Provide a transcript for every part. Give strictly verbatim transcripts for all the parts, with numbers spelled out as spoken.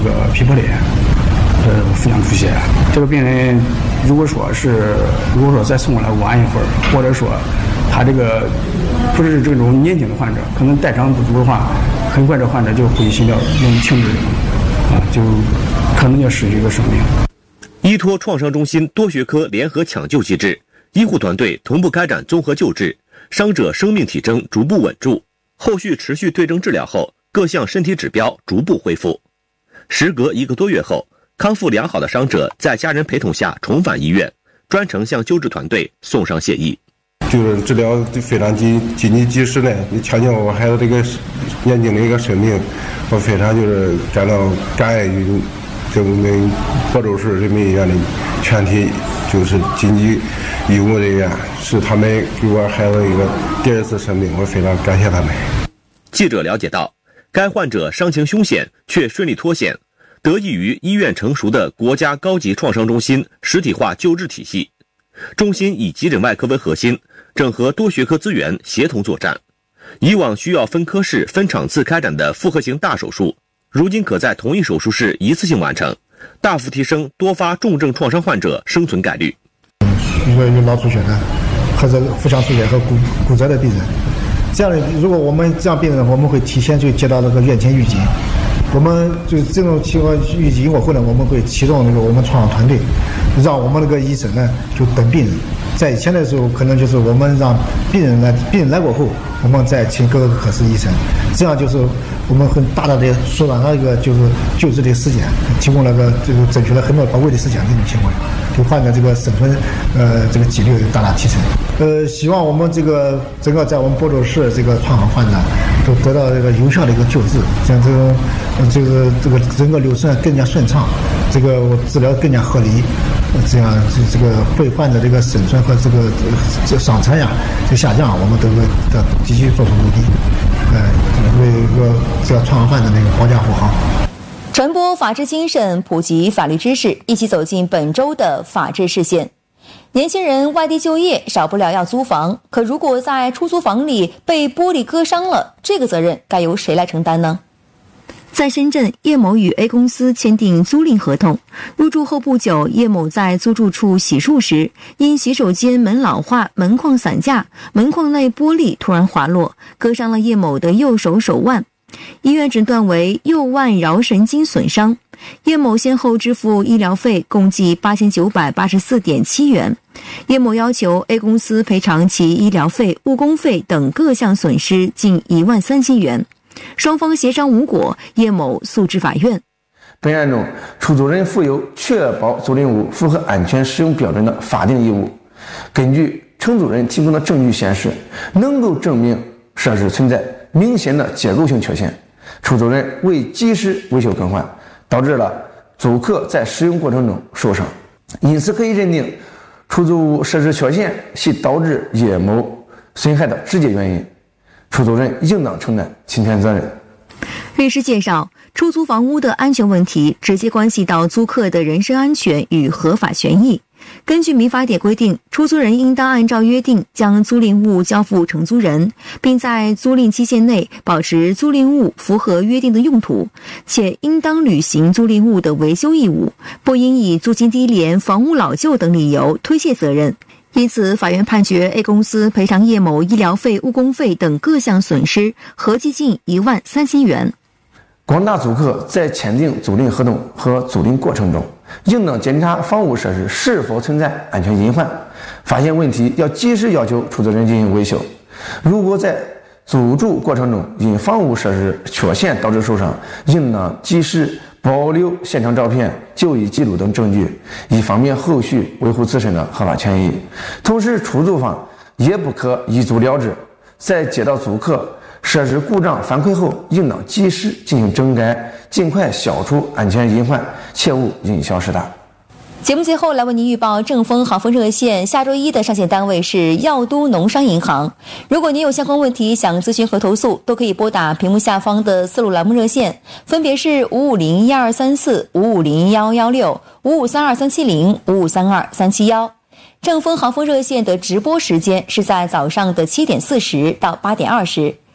个皮破脸，呃，腹腔出血。这个病人如果说是如果说再送过来晚一会儿，或者说他这个不是这种年轻的患者，可能代偿不足的话，很快这患者就会心跳容易停止，啊，就可能就失去一个生命。 依托创伤中心多学科联合抢救机制，医护团队同步开展综合救治，伤者生命体征逐步稳住，后续持续对症治疗后，各项身体指标逐步恢复。时隔一个多月后，康复良好的伤者在家人陪同下重返医院，专程向救治团队送上谢意。 就是治疗非常紧紧急及时的，你抢救我孩子这个年轻的一个生命，我非常就是感到感恩于这我们亳州市人民医院的全体就是紧急医务人员，是他们给我孩子一个第二次生命，我非常感谢他们。 记者了解到，该患者伤情凶险却顺利脱险，得益于医院成熟的国家高级创伤中心实体化救治体系。中心以急诊外科为核心，整合多学科资源，协同作战。以往需要分科室、分场次开展的复合型大手术，如今可在同一手术室一次性完成，大幅提升多发重症创伤患者生存概率。 一个有脑出血的，或者腹腔出血和骨骨折的病人，这样的如果我们这样病人，我们会提前就接到那个院前预警。我们就这种情况预警过后呢，我们会启动那个我们创伤团队，让我们那个医生呢就等病人。在以前的时候，可能就是我们让病人来，病人来过后，我们再请各个科室医生，这样就是我们很大大的缩短了一个就是救治的时间，提供了个这个争取了很多宝贵的时间。这种情况，对患者这个生存呃这个几率大大提升。呃，希望我们这个整个在我们亳州市这个创伤患者都得到这个有效的一个救治，像这种就是这个整个流程更加顺畅，这个治疗更加合理，这样这个为患者这个生存和这个这伤残呀这下降，我们都会的积极做出努力，呃，为一个这个创伤患者那个保驾护航。 传播法治精神，普及法律知识，一起走进本周的法治视线。年轻人外地就业，少不了要租房，可如果在出租房里被玻璃割伤了，这个责任该由谁来承担呢？在深圳，叶某与 A 公司签订租赁合同，入住后不久，叶某在租住处洗漱时，因洗手间门老化、门框散架，门框内玻璃突然滑落，割伤了叶某的右手手腕。医院诊断为右腕桡神经损伤，叶某先后支付医疗费共计八千九百八十四点七元。叶某要求 A 公司赔偿其医疗费、误工费等各项损失近一万三千元。双方协商无果，叶某诉至法院。 本案中，出租人负有确保租赁物符合安全使用标准的法定义务。根据承租人提供的证据显示，能够证明设施存在明显的结构性缺陷，出租人未及时维修更换，导致了租客在使用过程中受伤，因此可以认定出租屋设施缺陷系导致叶某损害的直接原因，出租人应当承担侵权责任。 律师介绍，出租房屋的安全问题直接关系到租客的人身安全与合法权益。根据民法典规定，出租人应当按照约定将租赁物交付承租人，并在租赁期限内保持租赁物符合约定的用途，且应当履行租赁物的维修义务，不应以租金低廉、房屋老旧等理由推卸责任。因此，法院判决 A 公司赔偿叶某医疗费、误工费等各项损失，合计近一万三千元。 广大租客在签订租赁合同和租赁过程中，应当检查房屋设施是否存在安全隐患，发现问题要及时要求出租人进行维修。如果在租住过程中因房屋设施缺陷导致受伤，应当及时保留现场照片、就医记录等证据，以方便后续维护自身的合法权益。同时，出租方也不可一租了之，在接到租客设施故障反馈后，应当及时进行整改，尽快消除安全隐患，切勿因小失大。 节目最后来为您预报正风航风热线下周一的上线单位是药都农商银行。如果您有相关问题想咨询和投诉，都可以拨打屏幕下方的四路栏目热线，分别是五五零一二三四、五五零幺幺六、五五三二三七零、五五三二三七幺。正风航风热线的直播时间是在早上的七点四十到八点二十。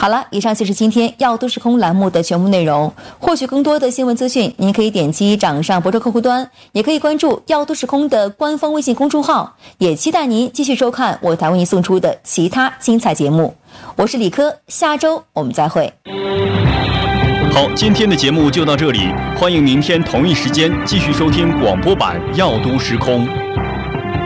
好了，以上就是今天药都时空栏目的全部内容。获取更多的新闻资讯，您可以点击掌上博客客户端，也可以关注药都时空的官方微信公众号。也期待您继续收看我台为您送出的其他精彩节目。我是李科，下周我们再会。 好，今天的节目就到这里，欢迎明天同一时间继续收听广播版《药都时空》。